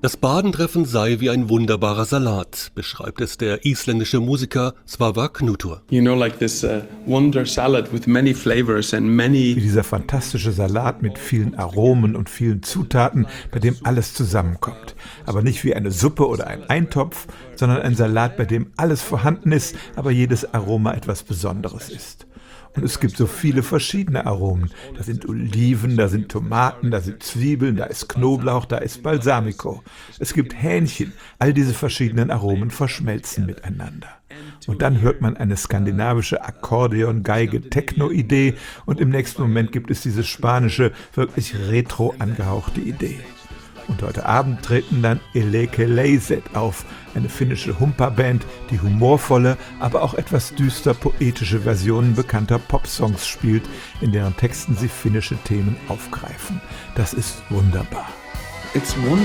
Das Badentreffen sei wie ein wunderbarer Salat, beschreibt es der isländische Musiker Svavar Knútur. You know, like this wonder salad with many flavors and many. Wie dieser fantastische Salat mit vielen Aromen und vielen Zutaten, bei dem alles zusammenkommt. Aber nicht wie eine Suppe oder ein Eintopf, sondern ein Salat, bei dem alles vorhanden ist, aber jedes Aroma etwas Besonderes ist. Und es gibt so viele verschiedene Aromen. Da sind Oliven, da sind Tomaten, da sind Zwiebeln, da ist Knoblauch, da ist Balsamico. Es gibt Hähnchen. All diese verschiedenen Aromen verschmelzen miteinander. Und dann hört man eine skandinavische Akkordeon-Geige-Techno-Idee und im nächsten Moment gibt es diese spanische, wirklich retro angehauchte Idee. Und heute Abend treten dann Elekeleiset auf, eine finnische Humpa-Band, die humorvolle, aber auch etwas düster poetische Versionen bekannter Popsongs spielt, in deren Texten sie finnische Themen aufgreifen. Das ist wunderbar. It's wonderful.